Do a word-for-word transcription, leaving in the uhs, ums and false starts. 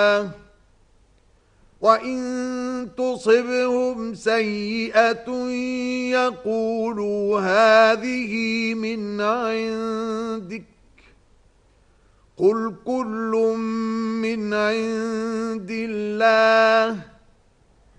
وَإِن تُصِبْهُمْ سَيِّئَةٌ يَقُولُوا هَذِهِ مِنْ عِندِكَ قُلْ كُلٌّ مِنْ عِندِ اللَّهِ